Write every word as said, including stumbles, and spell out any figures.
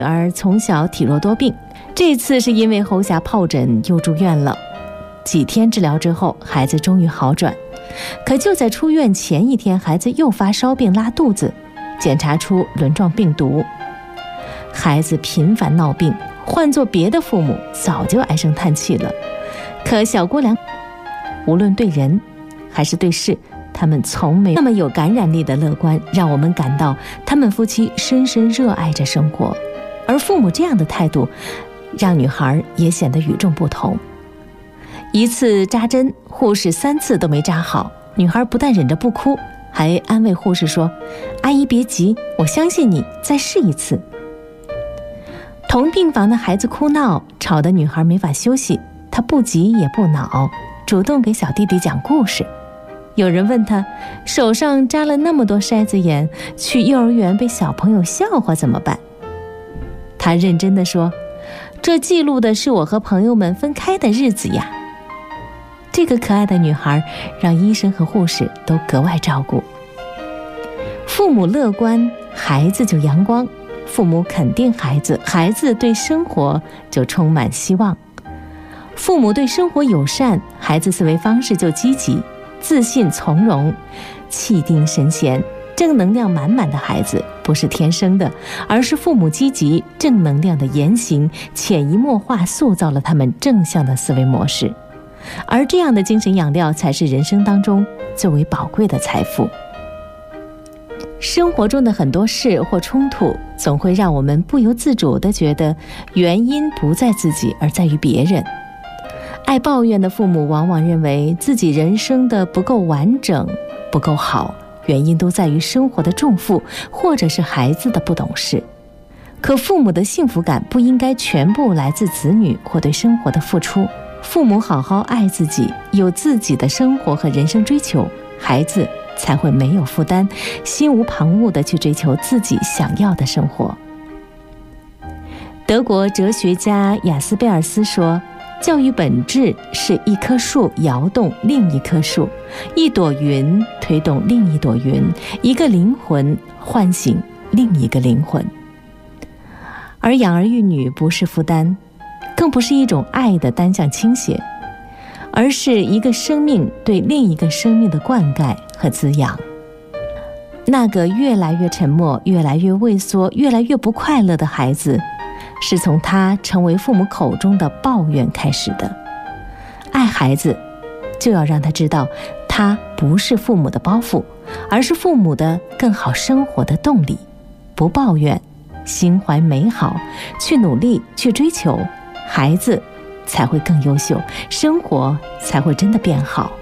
女儿从小体弱多病，这次是因为喉峡疱疹又住院了。几天治疗之后，孩子终于好转。可就在出院前一天，孩子又发烧病拉肚子，检查出轮状病毒。孩子频繁闹病，换做别的父母早就唉声叹气了。可小姑娘无论对人还是对事，他们从没那么有感染力的乐观，让我们感到他们夫妻深深热爱着生活。而父母这样的态度，让女孩也显得与众不同。一次扎针，护士三次都没扎好，女孩不但忍着不哭，还安慰护士说：“阿姨别急，我相信你，再试一次。”同病房的孩子哭闹，吵得女孩没法休息，她不急也不恼，主动给小弟弟讲故事。有人问她，手上扎了那么多筛子眼，去幼儿园被小朋友笑话怎么办？她认真地说：“这记录的是我和朋友们分开的日子呀。”这个可爱的女孩让医生和护士都格外照顾。父母乐观，孩子就阳光；父母肯定孩子，孩子对生活就充满希望。父母对生活友善，孩子思维方式就积极、自信、从容、气定神闲。正能量满满的孩子不是天生的，而是父母积极正能量的言行潜移默化塑造了他们正向的思维模式。而这样的精神养料才是人生当中最为宝贵的财富。生活中的很多事或冲突，总会让我们不由自主地觉得原因不在自己，而在于别人。爱抱怨的父母往往认为自己人生的不够完整、不够好，原因都在于生活的重负，或者是孩子的不懂事。可父母的幸福感不应该全部来自子女或对生活的付出。父母好好爱自己，有自己的生活和人生追求，孩子才会没有负担，心无旁骛地去追求自己想要的生活。德国哲学家雅斯贝尔斯说，教育本质是一棵树摇动另一棵树，一朵云推动另一朵云，一个灵魂唤醒另一个灵魂。而养儿育女不是负担，更不是一种爱的单向倾斜，而是一个生命对另一个生命的灌溉和滋养。那个越来越沉默、越来越畏缩、越来越不快乐的孩子，是从他成为父母口中的抱怨开始的。爱孩子，就要让他知道，他不是父母的包袱，而是父母的更好生活的动力。不抱怨，心怀美好，去努力，去追求，孩子才会更优秀，生活才会真的变好。